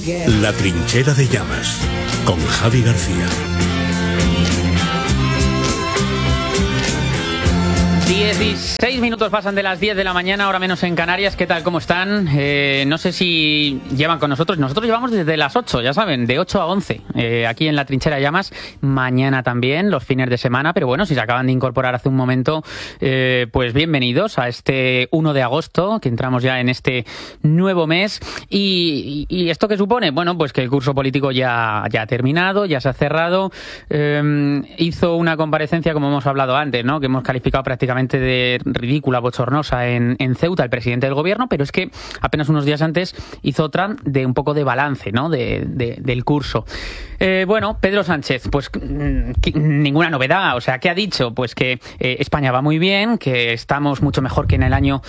La Trinchera de Llamas, con Javi García. 16 minutos pasan de las 10 de la mañana, hora menos en Canarias. ¿Qué tal? ¿Cómo están? No sé si llevan con nosotros. Nosotros llevamos desde las 8, ya saben, de 8 a 11. Aquí en La Trinchera de Llamas. Mañana también, los fines de semana. Pero bueno, si se acaban de incorporar hace un momento, pues bienvenidos a este 1 de agosto, que entramos ya en este nuevo mes. ¿Y esto qué supone? Bueno, pues que el curso político ya ha terminado, ya se ha cerrado. Hizo una comparecencia, como hemos hablado antes, ¿no? Que hemos calificado prácticamente de ridícula, bochornosa en Ceuta, el presidente del gobierno, pero es que apenas unos días antes hizo otra de un poco de balance, ¿no? del curso. Bueno, Pedro Sánchez, pues ninguna novedad. O sea, ¿qué ha dicho? Pues que España va muy bien, que estamos mucho mejor que en el año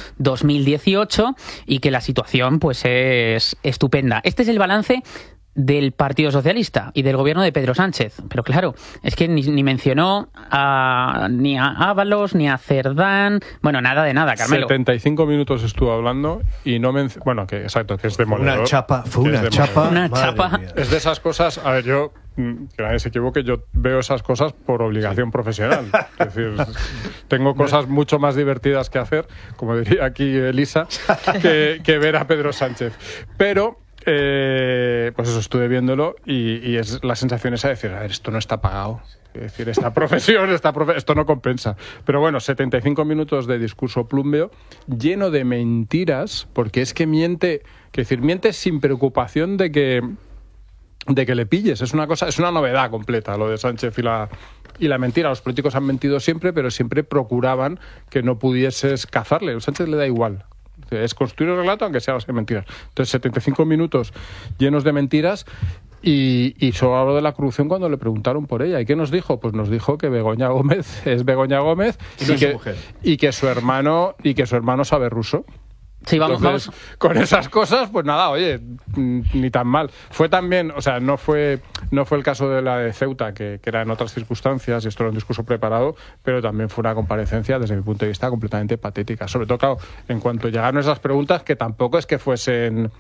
2018 y que la situación pues es estupenda. Este es el balance del Partido Socialista y del gobierno de Pedro Sánchez. Pero claro, es que ni mencionó ni a Ábalos, ni a Cerdán. Bueno, nada de nada, Carmelo. 75 minutos estuvo hablando y no mencionó... Bueno, que exacto, que es demoledor. Una chapa. Es de esas cosas... A ver, yo... Que nadie se equivoque, yo veo esas cosas por obligación profesional. Es decir, tengo cosas mucho más divertidas que hacer, como diría aquí Elisa, que ver a Pedro Sánchez. Pero... pues eso, estuve viéndolo y es la sensación esa de decir, a ver, esto no está pagado. Es decir, esta profesión, esto no compensa. Pero bueno, 75 minutos de discurso plúmbeo, lleno de mentiras, porque es que miente sin preocupación de que le pilles. Es una novedad completa lo de Sánchez y la mentira. Los políticos han mentido siempre, pero siempre procuraban que no pudieses cazarle. A Sánchez le da igual. Es construir el relato aunque sea base de mentiras. Entonces, 75 minutos llenos de mentiras y solo habló de la corrupción cuando le preguntaron por ella. ¿Y qué nos dijo? Pues nos dijo que Begoña Gómez es Begoña Gómez y que su hermano sabe ruso. Sí, vamos. Con esas cosas, pues nada, oye, ni tan mal. Fue también, o sea, no fue el caso de la de Ceuta, que era en otras circunstancias, y esto era un discurso preparado, pero también fue una comparecencia, desde mi punto de vista, completamente patética. Sobre todo, claro, en cuanto llegaron esas preguntas, que tampoco es que fuesen...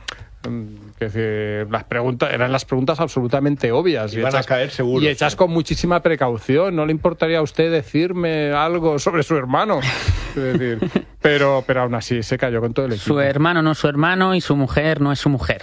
las preguntas eran las preguntas absolutamente obvias y van a caer seguro, y hechas con muchísima precaución. No le importaría a usted decirme algo sobre su hermano, es decir, pero aún así se cayó con todo el equipo. Su hermano no es su hermano y su mujer no es su mujer.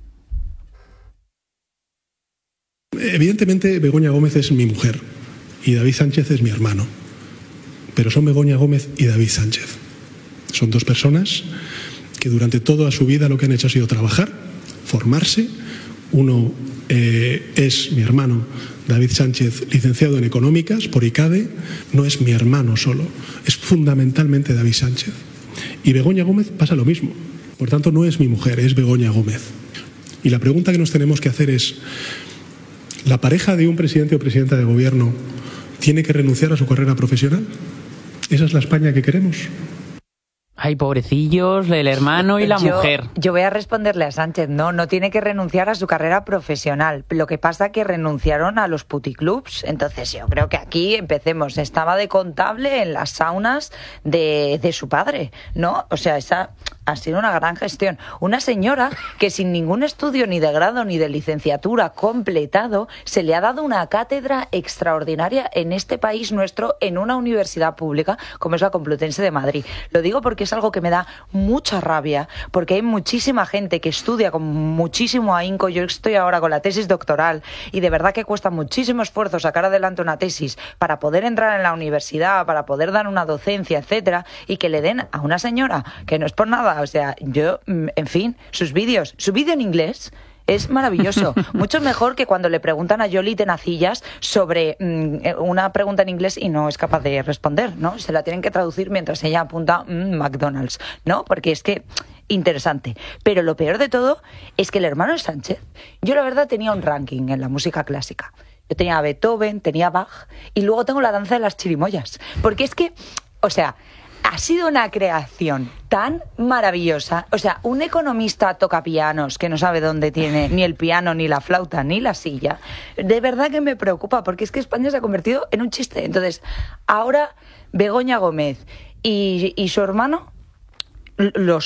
Evidentemente Begoña Gómez es mi mujer y David Sánchez es mi hermano, pero son Begoña Gómez y David Sánchez. Son dos personas que durante toda su vida lo que han hecho ha sido trabajar, formarse. Uno es mi hermano David Sánchez, licenciado en Económicas por ICADE. No es mi hermano solo, es fundamentalmente David Sánchez. Y Begoña Gómez pasa lo mismo. Por tanto, no es mi mujer, es Begoña Gómez. Y la pregunta que nos tenemos que hacer es, ¿la pareja de un presidente o presidenta de gobierno tiene que renunciar a su carrera profesional? ¿Esa es la España que queremos? Ay, pobrecillos, el hermano y la mujer. Yo voy a responderle a Sánchez, no tiene que renunciar a su carrera profesional. Lo que pasa es que renunciaron a los puticlubs. Entonces yo creo que aquí empecemos. Estaba de contable en las saunas de su padre, ¿no? O sea, esa ha sido una gran gestión. Una señora que sin ningún estudio ni de grado ni de licenciatura completado, se le ha dado una cátedra extraordinaria en este país nuestro, en una universidad pública como es la Complutense de Madrid. Lo digo porque es algo que me da mucha rabia, porque hay muchísima gente que estudia con muchísimo ahínco. Yo estoy ahora con la tesis doctoral y de verdad que cuesta muchísimo esfuerzo sacar adelante una tesis para poder entrar en la universidad, para poder dar una docencia, etcétera, y que le den a una señora que no es por nada. O sea, yo, en fin, su vídeo en inglés es maravilloso. Mucho mejor que cuando le preguntan a Yoli Tenacillas sobre una pregunta en inglés y no es capaz de responder, ¿no? Se la tienen que traducir mientras ella apunta McDonald's, ¿no? Porque es que interesante. Pero lo peor de todo es que el hermano de Sánchez, yo la verdad tenía un ranking en la música clásica. Yo tenía a Beethoven, tenía Bach y luego tengo la danza de las chirimoyas. Porque es que, o sea, ha sido una creación tan maravillosa. O sea, un economista tocapianos que no sabe dónde tiene ni el piano, ni la flauta, ni la silla. De verdad que me preocupa, porque es que España se ha convertido en un chiste. Entonces, ahora Begoña Gómez y su hermano lo son,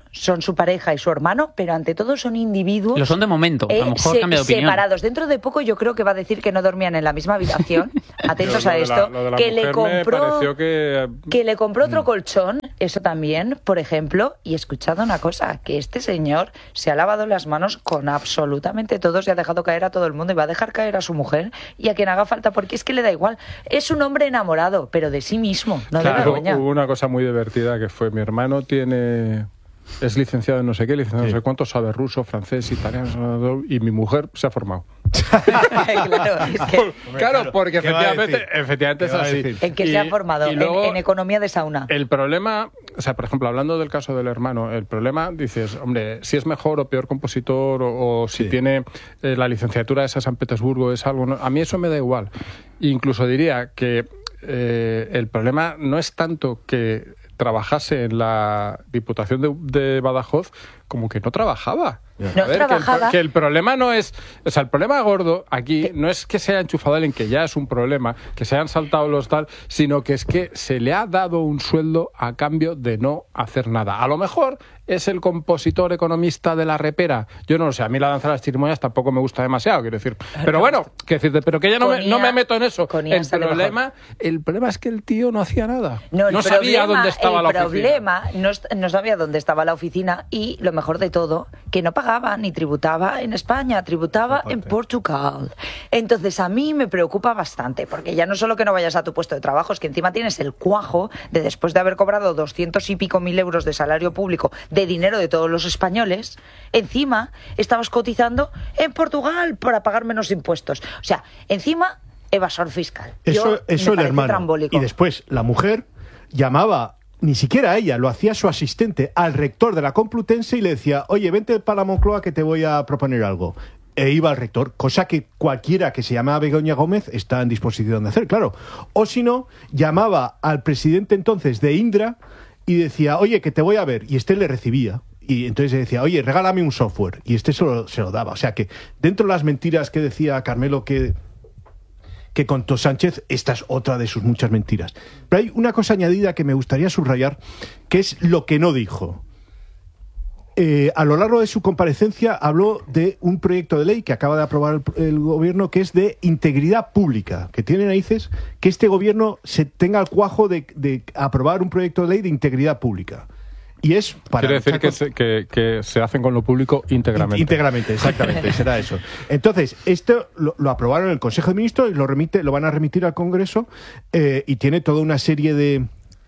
son su pareja y su hermano, pero ante todo son individuos. Lo son de momento, a lo mejor cambia de opinión. Separados. Dentro de poco yo creo que va a decir que no dormían en la misma habitación. Atentos a esto. Que le compró otro colchón, eso también, por ejemplo. Y escuchad una cosa, que este señor se ha lavado las manos con absolutamente todos y ha dejado caer a todo el mundo y va a dejar caer a su mujer y a quien haga falta, porque es que le da igual. Es un hombre enamorado, pero de sí mismo, no de Begoña. Hubo una cosa muy divertida que fue, mi hermano es licenciado en no sé qué, licenciado en no sé cuánto, sabe ruso, francés, italiano, y mi mujer se ha formado. Claro, porque efectivamente es así. ¿En qué se ha formado? En economía de sauna. El problema, o sea, por ejemplo, hablando del caso del hermano, el problema, dices, hombre, si es mejor o peor compositor, o si tiene la licenciatura esa de San Petersburgo, es algo, a mí eso me da igual. Incluso diría que el problema no es tanto que trabajase en la Diputación de Badajoz como que no trabajaba. No trabajaba. Que el problema no es... O sea, el problema gordo aquí no es que se haya enchufado él, en que ya es un problema, que se hayan saltado los tal, sino que es que se le ha dado un sueldo a cambio de no hacer nada. A lo mejor es el compositor economista de La Repera. Yo no lo sé, a mí la danza de las chirimoyas tampoco me gusta demasiado, quiero decir. Pero bueno, pero que ya no me meto en eso. El problema es que el tío no hacía nada. No sabía dónde estaba la oficina. El problema no sabía dónde estaba la oficina y lo mejor de todo, que no pagaba ni tributaba en España, tributaba en Portugal. Entonces a mí me preocupa bastante, porque ya no solo que no vayas a tu puesto de trabajo, es que encima tienes el cuajo de, después de haber cobrado 200 y pico mil euros de salario público, de dinero de todos los españoles, encima estabas cotizando en Portugal para pagar menos impuestos. O sea, encima evasor fiscal. Eso el hermano. Trambólico. Y después la mujer llamaba, ni siquiera ella, lo hacía su asistente, al rector de la Complutense y le decía, oye, vente para la Moncloa que te voy a proponer algo. E iba al rector, cosa que cualquiera que se llamaba Begoña Gómez está en disposición de hacer, claro. O si no, llamaba al presidente entonces de Indra y decía, oye, que te voy a ver, y este le recibía. Y entonces le decía, oye, regálame un software, y este se lo daba. O sea que dentro de las mentiras que decía Carmelo que contó Sánchez, esta es otra de sus muchas mentiras. Pero hay una cosa añadida que me gustaría subrayar, que es lo que no dijo. A lo largo de su comparecencia habló de un proyecto de ley que acaba de aprobar el gobierno, que es de integridad pública, que tiene narices que este gobierno se tenga el cuajo de aprobar un proyecto de ley de integridad pública. Y es para... Quiere decir que se hacen con lo público íntegramente. Íntegramente, exactamente, será eso. Entonces, esto lo aprobaron en el Consejo de Ministros y lo van a remitir al Congreso, y tiene toda una serie de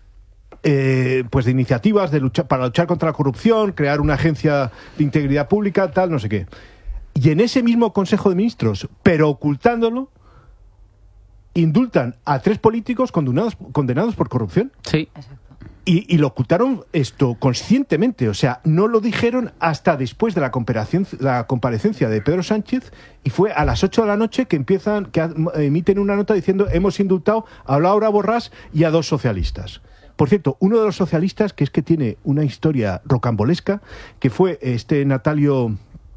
iniciativas para luchar contra la corrupción, crear una agencia de integridad pública, tal, no sé qué. Y en ese mismo Consejo de Ministros, pero ocultándolo, indultan a 3 políticos condenados por corrupción. Sí. Y lo ocultaron esto conscientemente, o sea, no lo dijeron hasta después de la comparecencia de Pedro Sánchez, y fue a las 8 de la noche que emiten una nota diciendo hemos indultado a Laura Borràs y a 2 socialistas. Por cierto, uno de los socialistas, que es que tiene una historia rocambolesca, que fue Natalio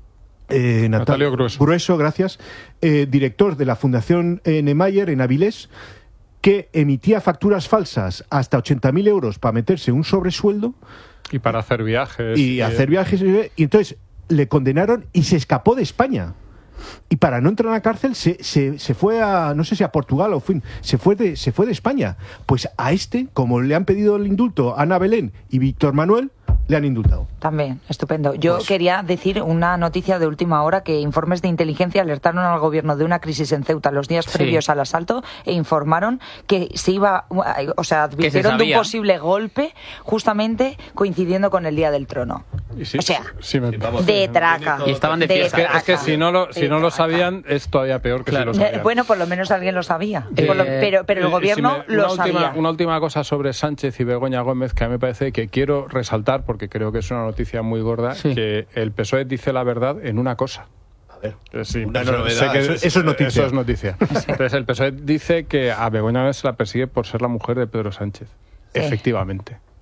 Grueso, gracias, director de la Fundación Niemeyer en Avilés, que emitía facturas falsas hasta 80.000 euros para meterse un sobresueldo. Y para hacer viajes. Y entonces le condenaron y se escapó de España. Y para no entrar a la cárcel se fue a, no sé si a Portugal o se fue de España. Pues a como le han pedido el indulto a Ana Belén y Víctor Manuel, le han indultado. También, estupendo. Yo quería decir una noticia de última hora, que informes de inteligencia alertaron al gobierno de una crisis en Ceuta los días previos al asalto e informaron que advirtieron de un posible golpe justamente coincidiendo con el Día del Trono. De traca. Y estaban de fiesta. Es que si no lo sabían, es todavía peor que si lo sabían. Bueno, por lo menos alguien lo sabía. Pero el gobierno lo sabía. Una última cosa sobre Sánchez y Begoña Gómez, que a mí me parece que quiero resaltar, porque creo que es una noticia muy gorda, que el PSOE dice la verdad en una cosa. A ver, sí, eso es noticia. Eso es noticia. Entonces el PSOE dice que a Begoña Gómez se la persigue por ser la mujer de Pedro Sánchez. Efectivamente.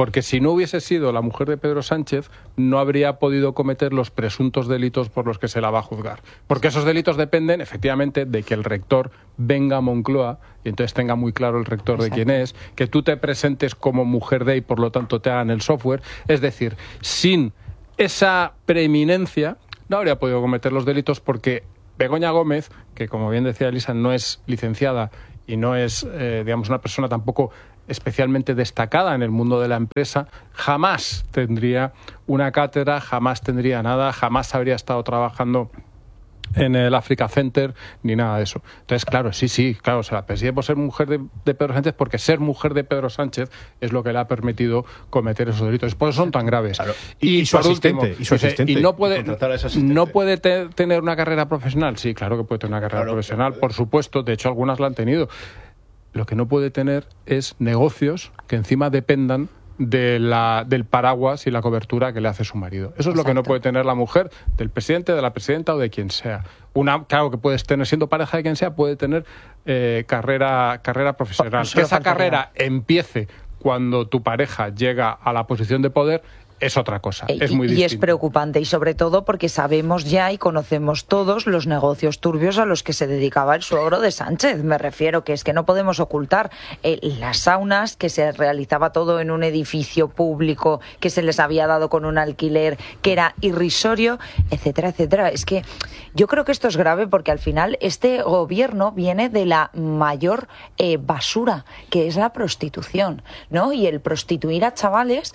porque si no hubiese sido la mujer de Pedro Sánchez, no habría podido cometer los presuntos delitos por los que se la va a juzgar. Porque esos delitos dependen, efectivamente, de que el rector venga a Moncloa, y entonces tenga muy claro el rector de quién es, que tú te presentes como mujer de y por lo tanto te hagan el software. Es decir, sin esa preeminencia no habría podido cometer los delitos, porque Begoña Gómez, que como bien decía Elisa, no es licenciada y no es, digamos, una persona tampoco especialmente destacada en el mundo de la empresa, jamás tendría una cátedra, jamás tendría nada, jamás habría estado trabajando en el Africa Center, ni nada de eso. Entonces, claro, claro, se la persigue por ser mujer de Pedro Sánchez, porque ser mujer de Pedro Sánchez es lo que le ha permitido cometer esos delitos. Por eso son tan graves. Claro. Y su asistente. Y no puede tener una carrera profesional. Sí, claro que puede tener una carrera profesional, por supuesto. De hecho, algunas la han tenido. Lo que no puede tener es negocios que encima dependan del paraguas y la cobertura que le hace su marido. Eso es lo que no puede tener la mujer del presidente, de la presidenta o de quien sea. Claro que puedes tener, siendo pareja de quien sea, puede tener carrera profesional. Que esa carrera empiece cuando tu pareja llega a la posición de poder es otra cosa, es muy distinto. Y es preocupante, y sobre todo porque sabemos ya y conocemos todos los negocios turbios a los que se dedicaba el suegro de Sánchez. Me refiero que es que no podemos ocultar las saunas, que se realizaba todo en un edificio público, que se les había dado con un alquiler que era irrisorio, etcétera, etcétera. Es que yo creo que esto es grave, porque al final este gobierno viene de la mayor basura, que es la prostitución, ¿no? Y el prostituir a chavales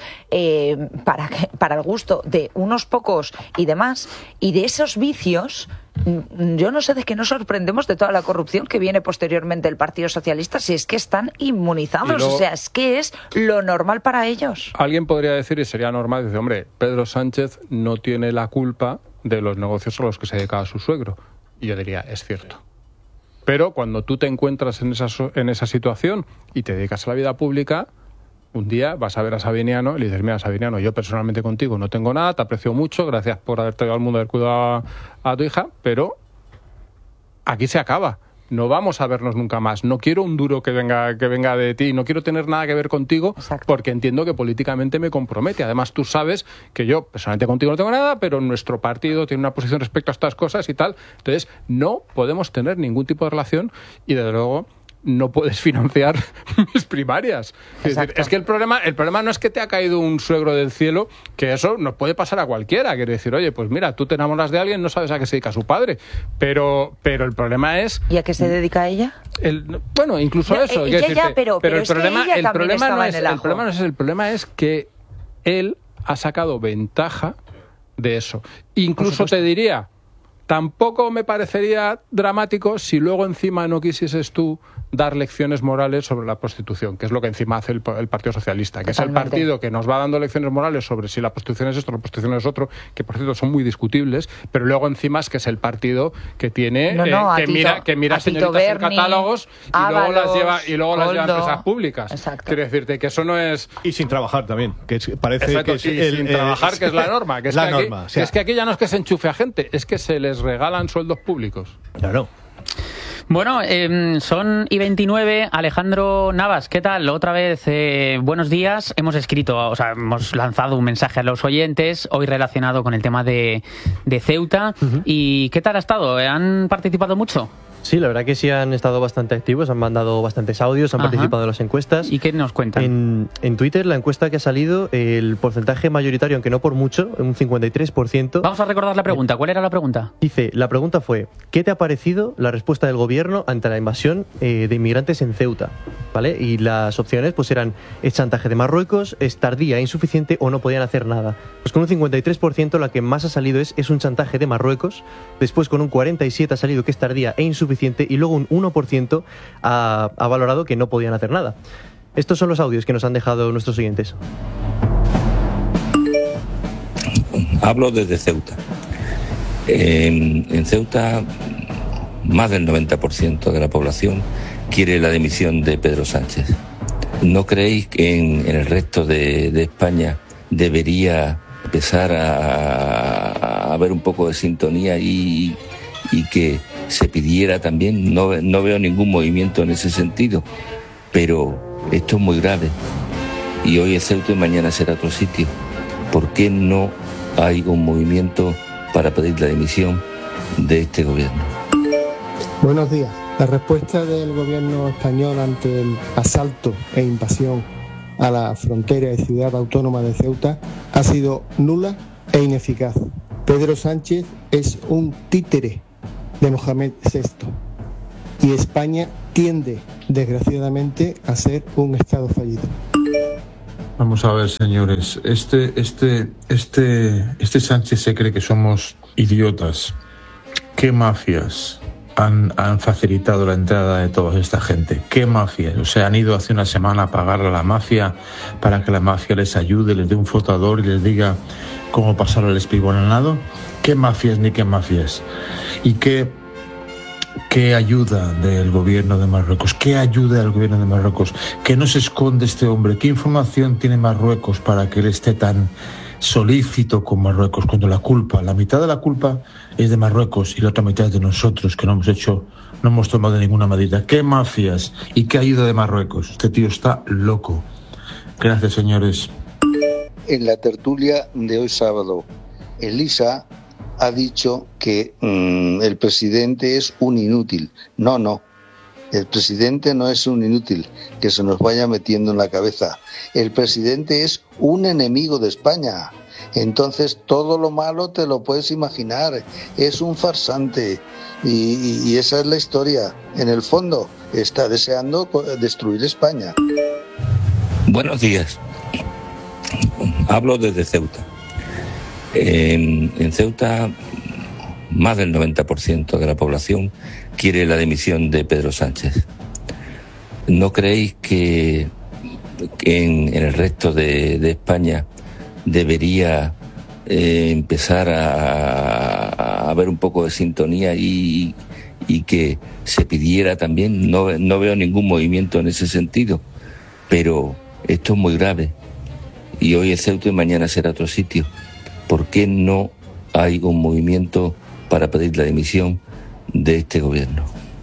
para el gusto de unos pocos y demás, y de esos vicios, yo no sé de qué nos sorprendemos de toda la corrupción que viene posteriormente del Partido Socialista, si es que están inmunizados, luego, o sea, es que es lo normal para ellos. Alguien podría decir, y sería normal, dice, hombre, Pedro Sánchez no tiene la culpa de los negocios a los que se dedicaba su suegro. Y yo diría, es cierto. Pero cuando tú te encuentras en esa situación y te dedicas a la vida pública, un día vas a ver a Sabiniano y le dices, mira, Sabiniano, yo personalmente contigo no tengo nada, te aprecio mucho, gracias por haber traído al mundo del cuidado a tu hija, pero aquí se acaba. No vamos a vernos nunca más. No quiero un duro que venga de ti, no quiero tener nada que ver contigo. Exacto. Porque entiendo que políticamente me compromete. Además, tú sabes que yo personalmente contigo no tengo nada, pero nuestro partido tiene una posición respecto a estas cosas y tal. Entonces, no podemos tener ningún tipo de relación y, desde luego, no puedes financiar mis primarias. Es decir, es que el problema no es que te ha caído un suegro del cielo, que eso nos puede pasar a cualquiera. Quiere decir, oye, pues mira, tú te enamoras de alguien, no sabes a qué se dedica su padre. Pero el problema es... ¿Y a qué se dedica ella? Bueno, incluso no, eso. Pero el problema es que él ha sacado ventaja de eso. Incluso te diría, tampoco me parecería dramático si luego encima no quisieses tú dar lecciones morales sobre la prostitución, que es lo que encima hace el Partido Socialista, que Totalmente. Es el partido que nos va dando lecciones morales sobre si la prostitución es esto o la prostitución es otro, que por cierto son muy discutibles, pero luego encima es que es el partido que tiene que mira señoritas en catálogos y luego las lleva a empresas públicas. Exacto. Quiero decirte que eso no es... Y sin trabajar también, que parece Exacto, que es sin trabajar, que es la norma. Que es la que norma. Aquí, es que aquí ya no es que se enchufe a gente, es que se les regalan sueldos públicos. Claro. Bueno, son y 29. Alejandro Navas, ¿qué tal? Otra vez, buenos días. Hemos lanzado un mensaje a los oyentes, hoy relacionado con el tema de Ceuta. Uh-huh. ¿Y qué tal ha estado? ¿Han participado mucho? Sí, la verdad que sí han estado bastante activos, han mandado bastantes audios, han participado en las encuestas. ¿Y qué nos cuentan? En Twitter, la encuesta que ha salido, el porcentaje mayoritario, aunque no por mucho, un 53%. Vamos a recordar la pregunta. ¿Cuál era la pregunta? Dice, la pregunta fue, ¿qué te ha parecido la respuesta del gobierno ante la invasión de inmigrantes en Ceuta? ¿Vale? Y las opciones pues eran, es chantaje de Marruecos, es tardía, insuficiente o no podían hacer nada. Pues con un 53% la que más ha salido es un chantaje de Marruecos, después con un 47% ha salido que es tardía e insuficiente, y luego un 1% ha valorado que no podían hacer nada. Estos son los audios que nos han dejado nuestros oyentes. Hablo desde Ceuta. En Ceuta, más del 90% de la población quiere la dimisión de Pedro Sánchez. ¿No creéis que en el resto de España debería empezar a haber un poco de sintonía y que se pidiera también? No veo ningún movimiento en ese sentido, pero esto es muy grave y hoy es Ceuta y mañana será otro sitio. ¿Por qué no hay un movimiento para pedir la dimisión de este gobierno? Buenos días. La respuesta del gobierno español ante el asalto e invasión a la frontera y ciudad autónoma de Ceuta ha sido nula e ineficaz. Pedro Sánchez es un títere de Mohamed VI y España tiende, desgraciadamente, a ser un Estado fallido. Vamos a ver, señores, este Sánchez se cree que somos idiotas. ¿Qué mafias han facilitado la entrada de toda esta gente? ¿Qué mafias? O sea, han ido hace una semana a pagar a la mafia para que la mafia les ayude, les dé un flotador y les diga cómo pasar el espigón al nado. ¿Qué mafias ni qué mafias? ¿Y qué ayuda del gobierno de Marruecos? ¿Qué ayuda del gobierno de Marruecos? ¿Qué nos esconde este hombre? ¿Qué información tiene Marruecos para que él esté tan solícito con Marruecos? Cuando la mitad de la culpa es de Marruecos y la otra mitad es de nosotros, que no hemos tomado ninguna medida. ¿Qué mafias y qué ayuda de Marruecos? Este tío está loco. Gracias, señores. En la tertulia de hoy sábado, Elisa ha dicho que el presidente es un inútil. No, el presidente no es un inútil, que se nos vaya metiendo en la cabeza. El presidente es un enemigo de España. Entonces todo lo malo te lo puedes imaginar. Es un farsante y esa es la historia. En el fondo está deseando destruir España. Buenos días. Hablo desde Ceuta. En Ceuta, más del 90% de la población quiere la dimisión de Pedro Sánchez. ¿No creéis que en el resto de España debería empezar a haber un poco de sintonía y que se pidiera también? No veo ningún movimiento en ese sentido, pero esto es muy grave. Y hoy es Ceuta y mañana será otro sitio. ¿Por qué no hay un movimiento para pedir la dimisión de este gobierno?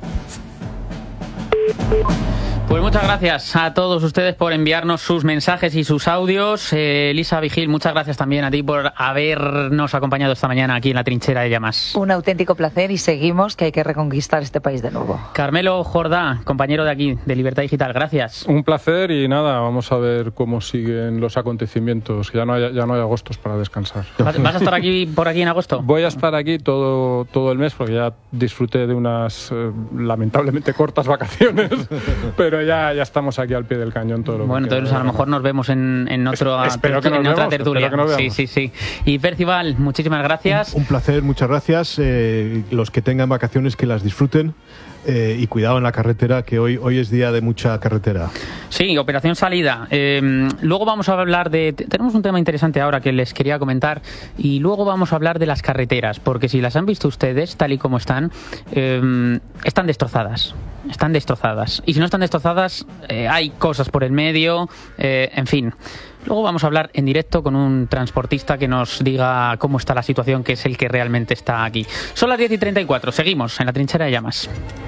Pues muchas gracias a todos ustedes por enviarnos sus mensajes y sus audios. Elisa Vigil, muchas gracias también a ti por habernos acompañado esta mañana aquí en la Trinchera de Llamas. Un auténtico placer y seguimos, que hay que reconquistar este país de nuevo. Carmelo Jordá, compañero de aquí, de Libertad Digital, gracias. Un placer y nada, vamos a ver cómo siguen los acontecimientos. Ya no hay agostos para descansar. ¿Vas a estar por aquí en agosto? Voy a estar aquí todo el mes porque ya disfruté de unas lamentablemente cortas vacaciones, pero ya estamos aquí al pie del cañón todo lo bueno, entonces a lo mejor nos vemos en otra tertulia. Sí. Y Percival, muchísimas gracias. Un placer, muchas gracias. Los que tengan vacaciones, que las disfruten. Y cuidado en la carretera, que hoy es día de mucha carretera. Sí, operación salida. Luego vamos a hablar tenemos un tema interesante ahora que les quería comentar, y luego vamos a hablar de las carreteras, porque si las han visto ustedes, tal y como están destrozadas. Están destrozadas. Y si no están destrozadas, hay cosas por el medio, en fin. Luego vamos a hablar en directo con un transportista que nos diga cómo está la situación, que es el que realmente está aquí. Son las 10:34, seguimos en la Trinchera de Llamas.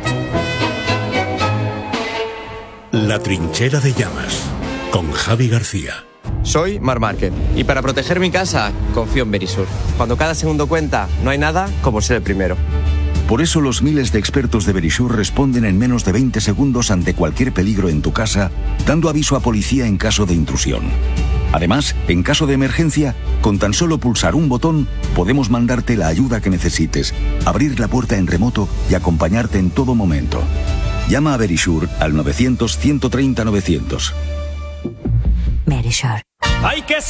La Trinchera de Llamas, con Javi García. Soy Marc Márquez y para proteger mi casa confío en Verisur. Cuando cada segundo cuenta, no hay nada como ser el primero. Por eso los miles de expertos de Verisur responden en menos de 20 segundos ante cualquier peligro en tu casa, dando aviso a policía en caso de intrusión. Además, en caso de emergencia, con tan solo pulsar un botón, podemos mandarte la ayuda que necesites, abrir la puerta en remoto y acompañarte en todo momento. Llama a Verisur al 900 130 900. Verisur. ¡Hay que